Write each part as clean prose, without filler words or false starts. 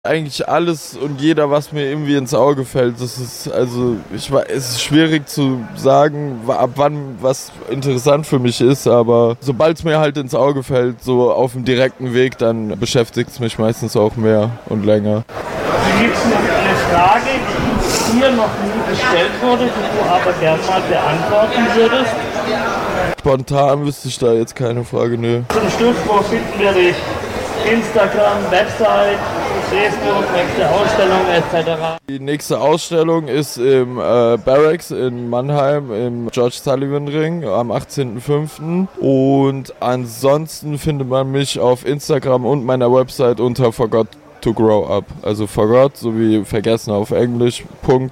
Eigentlich alles und jeder, was mir irgendwie ins Auge fällt. Das ist es ist schwierig zu sagen, ab wann was interessant für mich ist, aber sobald es mir halt ins Auge fällt, so auf dem direkten Weg, dann beschäftigt es mich meistens auch mehr und länger. Gibt es noch eine Frage, die hier noch nie gestellt wurde, die du aber gerne mal beantworten würdest? Spontan wüsste ich da jetzt keine Frage, nö. Zum Schluss, wo finden wir dich? Instagram, Website, Facebook, nächste Ausstellung etc. Die nächste Ausstellung ist im Barracks in Mannheim im George Sullivan Ring am 18.05. Und ansonsten findet man mich auf Instagram und meiner Website unter Forgot to Grow Up. Also Forgot sowie vergessen auf Englisch,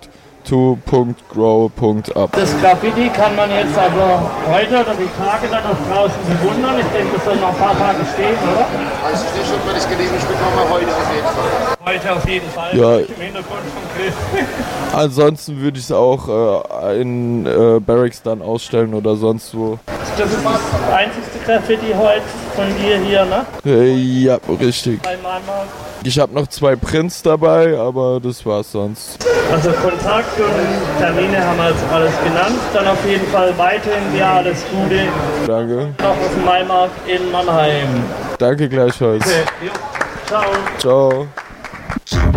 .to.grow.up. Das Graffiti kann man jetzt aber heute oder die Tage dann noch draußen bewundern. Ich denke, das soll noch ein paar Tage stehen, oder? Also ich schon mal das gelesen, Stück machen wir heute auf jeden Fall. Heute auf jeden Fall. Ja. Im Hintergrund von Chris. Ansonsten würde ich es auch in Barracks dann ausstellen oder sonst wo. Das ist das einzigste Graffiti heute von dir hier, ne? Ja, richtig. Bei Mannheim. Ich habe noch 2 Prints dabei, aber das war's sonst. Also Kontakt und Termine haben wir jetzt alles genannt. Dann auf jeden Fall weiterhin ja alles Gute. Danke. Noch auf dem Maimarkt in Mannheim. Danke gleichfalls. Okay. Jo. Ciao. Ciao.